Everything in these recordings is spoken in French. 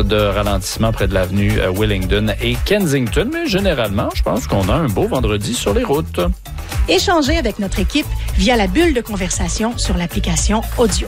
de ralentissement près de l'avenue Willingdon et Kensington. Mais généralement, je pense qu'on a un beau vendredi sur les routes. Échangez avec notre équipe via la bulle de conversation sur l'application Audio.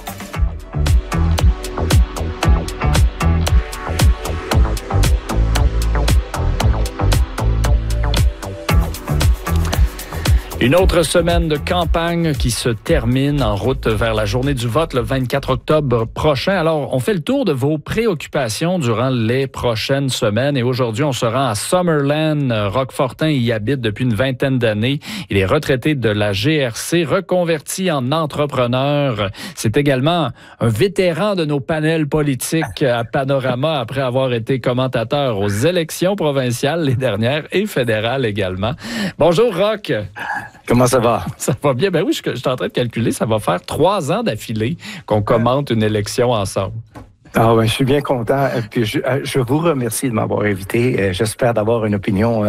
Une autre semaine de campagne qui se termine en route vers la journée du vote le 24 octobre prochain. Alors, on fait le tour de vos préoccupations durant les prochaines semaines et aujourd'hui, on se rend à Summerland. Roquefortin y habite depuis une vingtaine d'années. Il est retraité de la GRC, reconverti en entrepreneur. C'est également un vétéran de nos panels politiques à Panorama après avoir été commentateur aux élections provinciales, les dernières, et fédérales également. Bonjour, Roch. Comment ça va? Ça va bien. Ben oui, je suis en train de calculer. Ça va faire 3 ans d'affilée qu'on commente une élection ensemble. Ah ben, je suis bien content. Puis je vous remercie de m'avoir invité. J'espère d'avoir une opinion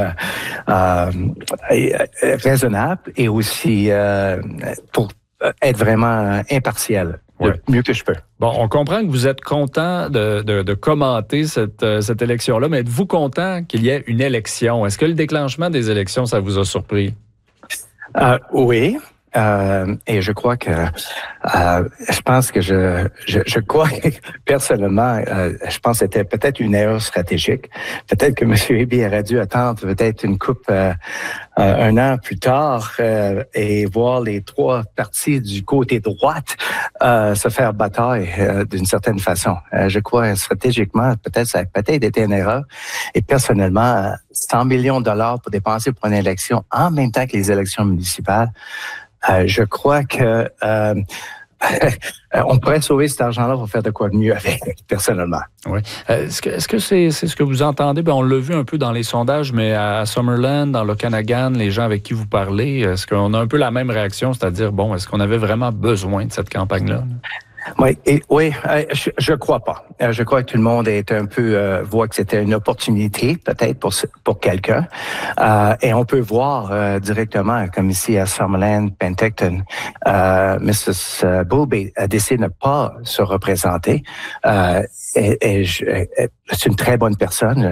raisonnable et aussi pour être vraiment impartial. Ouais. Mieux que je peux. Bon, on comprend que vous êtes content de commenter cette élection-là, mais êtes-vous content qu'il y ait une élection? Est-ce que le déclenchement des élections, ça vous a surpris? Oui. Et je crois que je pense que je crois que personnellement, je pense que c'était peut-être une erreur stratégique. Peut-être que M. Eby aurait dû attendre peut-être une coupe un an plus tard et voir les 3 partis du côté droite se faire bataille d'une certaine façon. Je crois stratégiquement, peut-être ça a peut-être été une erreur. Et personnellement, 100 millions de dollars pour dépenser pour une élection en même temps que les élections municipales, je crois que on pourrait sauver cet argent-là pour faire de quoi de mieux avec, personnellement. Oui. Est-ce que c'est ce que vous entendez? Ben, on l'a vu un peu dans les sondages, mais à Summerland, dans l'Okanagan, les gens avec qui vous parlez, est-ce qu'on a un peu la même réaction? C'est-à-dire, bon, est-ce qu'on avait vraiment besoin de cette campagne-là? Oui, je crois pas. Je crois que tout le monde est un peu voit que c'était une opportunité peut-être pour quelqu'un. Et on peut voir directement, comme ici à Summerland, Penticton, Mrs. Bulby a décidé de ne pas se représenter. C'est une très bonne personne.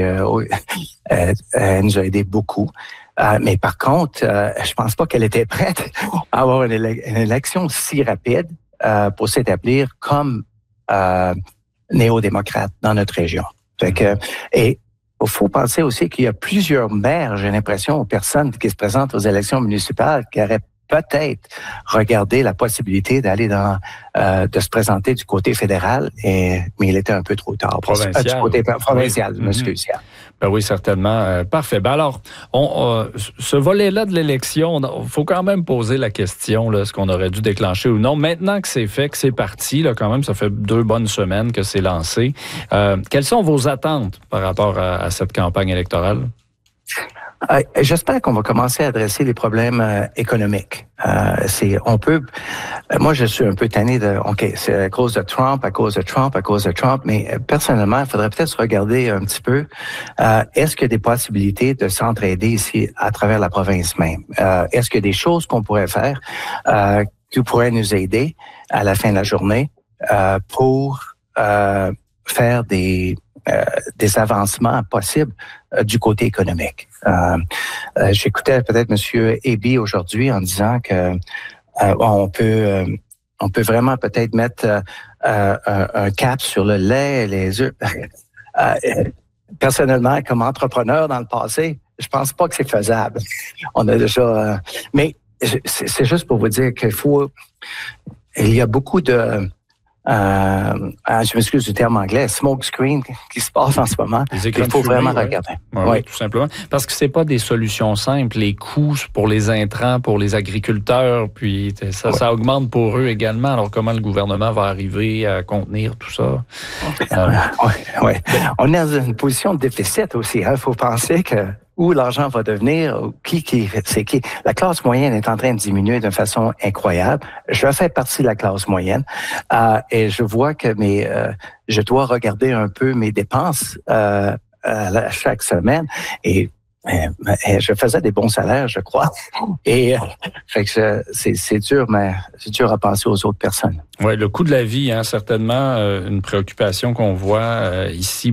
Elle nous a aidé beaucoup. Mais par contre, je pense pas qu'elle était prête à avoir une élection si rapide. Pour s'établir comme néo-démocrate dans notre région. Et il faut penser aussi qu'il y a plusieurs maires, j'ai l'impression, aux personnes qui se présentent aux élections municipales qui auraient peut-être regardé la possibilité d'aller de se présenter du côté fédéral, mais il était un peu trop tard. Provincial. Du côté provincial, oui. excusez. Ben oui, certainement. Parfait. Ben alors, ce volet-là de l'élection, il faut quand même poser la question, là, est-ce qu'on aurait dû déclencher ou non. Maintenant que c'est fait, que c'est parti, là, quand même, ça fait 2 bonnes semaines que c'est lancé. Quelles sont vos attentes par rapport à cette campagne électorale? J'espère qu'on va commencer à adresser les problèmes économiques. Moi, je suis un peu tanné c'est à cause de Trump, mais personnellement, il faudrait peut-être se regarder un petit peu. Est-ce qu'il y a des possibilités de s'entraider ici à travers la province même? Est-ce qu'il y a des choses qu'on pourrait faire qui pourraient nous aider à la fin de la journée pour faire des avancements possibles du côté économique. J'écoutais peut-être M. Eby aujourd'hui en disant que on peut vraiment peut-être mettre un cap sur le lait et les œufs. Personnellement, comme entrepreneur dans le passé, je pense pas que c'est faisable. On a déjà... mais c'est juste pour vous dire il y a beaucoup de... je m'excuse du terme anglais, smoke screen qui se passe en ce moment. Il faut vraiment regarder. Oui, tout simplement. Parce que c'est pas des solutions simples. Les coûts pour les intrants, pour les agriculteurs, puis ça augmente pour eux également. Alors, comment le gouvernement va arriver à contenir tout ça? Oui. On est dans une position de déficit aussi. Il faut penser que où l'argent va devenir, c'est qui. La classe moyenne est en train de diminuer d'une façon incroyable. Je fais partie de la classe moyenne et je vois que je dois regarder un peu mes dépenses chaque semaine et je faisais des bons salaires, je crois. Et fait que c'est dur, mais c'est dur à penser aux autres personnes. Oui, le coût de la vie, certainement une préoccupation qu'on voit ici.